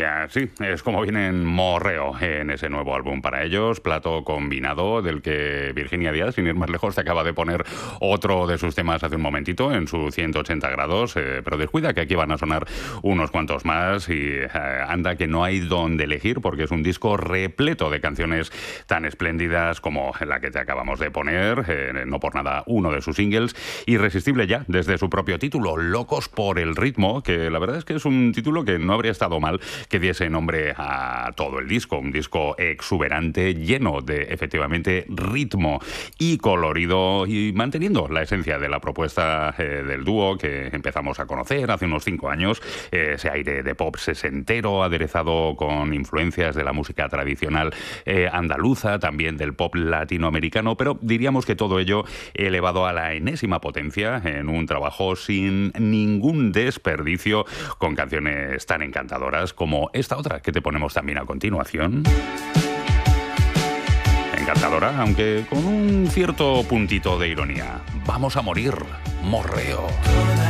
Sí, es como vienen Morreo en ese nuevo álbum para ellos, plato combinado del que Virginia Díaz, sin ir más lejos, te acaba de poner otro de sus temas hace un momentito en su 180 grados, pero descuida que aquí van a sonar unos cuantos más y anda que no hay donde elegir porque es un disco repleto de canciones tan espléndidas como la que te acabamos de poner, no por nada uno de sus singles, irresistible ya desde su propio título, Locos por el ritmo, que la verdad es que es un título que no habría estado mal que diese nombre a todo el disco, un disco exuberante, lleno de efectivamente ritmo y colorido y manteniendo la esencia de la propuesta del dúo que empezamos a conocer hace unos 5 años, ese aire de pop sesentero aderezado con influencias de la música tradicional andaluza, también del pop latinoamericano, pero diríamos que todo ello elevado a la enésima potencia en un trabajo sin ningún desperdicio, con canciones tan encantadoras como esta otra que te ponemos también a continuación. Encantadora, aunque con un cierto puntito de ironía. Vamos a morir, Morreo.